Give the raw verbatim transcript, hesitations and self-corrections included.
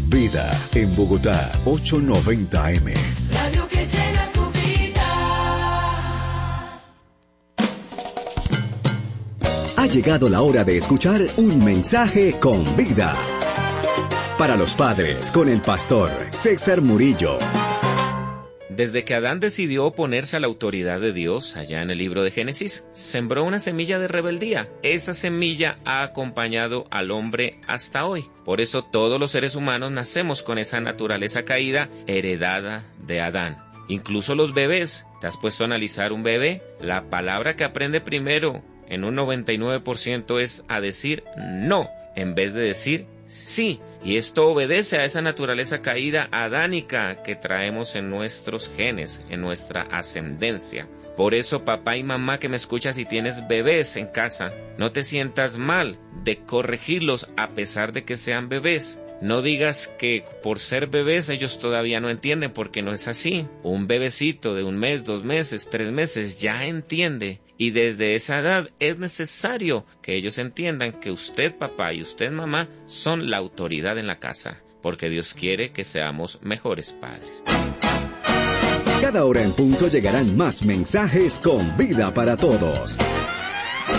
Vida en Bogotá, ochocientos noventa A M. Radio que llena tu vida. Ha llegado la hora de escuchar un mensaje con vida. Para los padres, con el pastor César Murillo. Desde que Adán decidió oponerse a la autoridad de Dios, allá en el libro de Génesis, sembró una semilla de rebeldía. Esa semilla ha acompañado al hombre hasta hoy. Por eso todos los seres humanos nacemos con esa naturaleza caída heredada de Adán. Incluso los bebés. ¿Te has puesto a analizar un bebé? La palabra que aprende primero en un noventa y nueve por ciento es a decir no, en vez de decir sí. Y esto obedece a esa naturaleza caída adánica que traemos en nuestros genes, en nuestra ascendencia. Por eso, papá y mamá que me escuchas, si tienes bebés en casa, no te sientas mal de corregirlos a pesar de que sean bebés. No digas que por ser bebés ellos todavía no entienden, porque no es así. Un bebecito de un mes, dos meses, tres meses ya entiende. Y desde esa edad es necesario que ellos entiendan que usted, papá, y usted, mamá, son la autoridad en la casa, porque Dios quiere que seamos mejores padres. Cada hora en punto llegarán más mensajes con vida para todos.